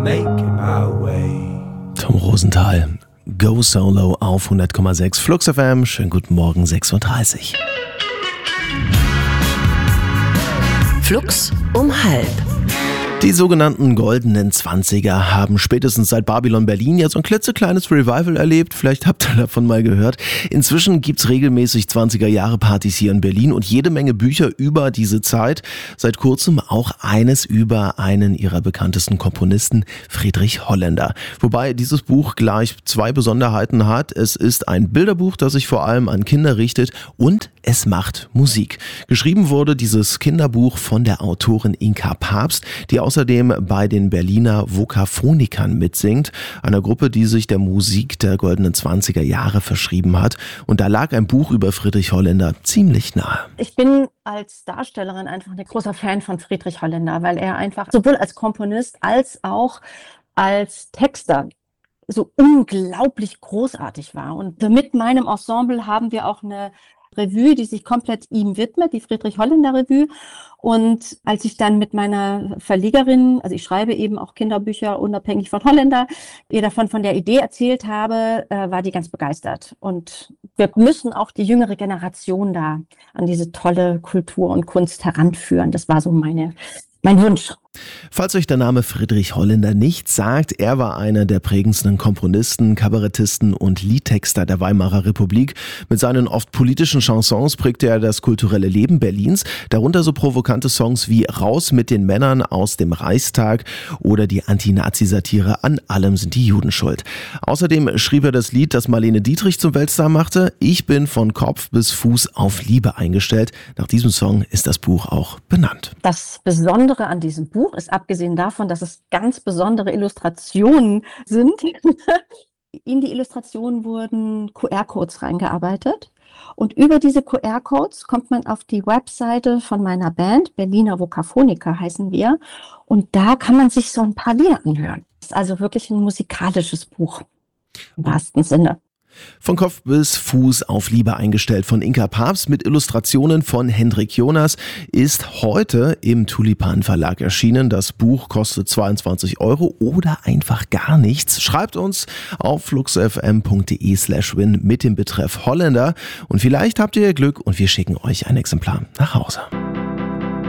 Making my way. Tom Rosenthal, Go Solo auf 100,6 Flux FM. Schönen guten Morgen, 6:30 Uhr. Flux um 12:30. Die sogenannten goldenen 20er haben spätestens seit Babylon Berlin ja so ein klitzekleines Revival erlebt. Vielleicht habt ihr davon mal gehört. Inzwischen gibt's regelmäßig 20er-Jahre-Partys hier in Berlin und jede Menge Bücher über diese Zeit. Seit kurzem auch eines über einen ihrer bekanntesten Komponisten, Friedrich Holländer. Wobei dieses Buch gleich zwei Besonderheiten hat. Es ist ein Bilderbuch, das sich vor allem an Kinder richtet, und es macht Musik. Geschrieben wurde dieses Kinderbuch von der Autorin Inka Pabst, die außerdem bei den Berliner Vokaphonikern mitsingt, einer Gruppe, die sich der Musik der goldenen 20er Jahre verschrieben hat. Und da lag ein Buch über Friedrich Holländer ziemlich nahe. Ich bin als Darstellerin einfach ein großer Fan von Friedrich Holländer, weil er einfach sowohl als Komponist als auch als Texter so unglaublich großartig war. Und mit meinem Ensemble haben wir auch eine Revue, die sich komplett ihm widmet, die Friedrich Holländer Revue. Und als ich dann mit meiner Verlegerin, also ich schreibe eben auch Kinderbücher unabhängig von Holländer, ihr davon von der Idee erzählt habe, war die ganz begeistert. Und wir müssen auch die jüngere Generation da an diese tolle Kultur und Kunst heranführen. Das war so mein Wunsch. Falls euch der Name Friedrich Holländer nichts sagt, er war einer der prägendsten Komponisten, Kabarettisten und Liedtexter der Weimarer Republik. Mit seinen oft politischen Chansons prägte er das kulturelle Leben Berlins, darunter so provokante Songs wie Raus mit den Männern aus dem Reichstag oder die Anti-Nazi-Satire An allem sind die Juden schuld. Außerdem schrieb er das Lied, das Marlene Dietrich zum Weltstar machte, Ich bin von Kopf bis Fuß auf Liebe eingestellt. Nach diesem Song ist das Buch auch benannt. Das Besondere an diesem Buch ist, abgesehen davon, dass es ganz besondere Illustrationen sind, in die Illustrationen wurden QR-Codes reingearbeitet. Und über diese QR-Codes kommt man auf die Webseite von meiner Band, Berliner Vokaphoniker heißen wir. Und da kann man sich so ein paar Lieder anhören. Das ist also wirklich ein musikalisches Buch im wahrsten Sinne. Von Kopf bis Fuß auf Liebe eingestellt von Inka Pabst mit Illustrationen von Hendrik Jonas ist heute im Tulipan Verlag erschienen. Das Buch kostet 22 € oder einfach gar nichts. Schreibt uns auf fluxfm.de/win mit dem Betreff Holländer und vielleicht habt ihr Glück und wir schicken euch ein Exemplar nach Hause.